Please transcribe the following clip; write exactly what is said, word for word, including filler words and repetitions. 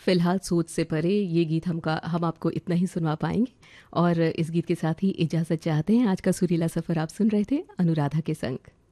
फिलहाल सोच से परे ये गीत हमका हम आपको इतना ही सुनवा पाएंगे और इस गीत के साथ ही इजाज़त चाहते हैं। आज का सुरीला सफ़र आप सुन रहे थे अनुराधा के संग।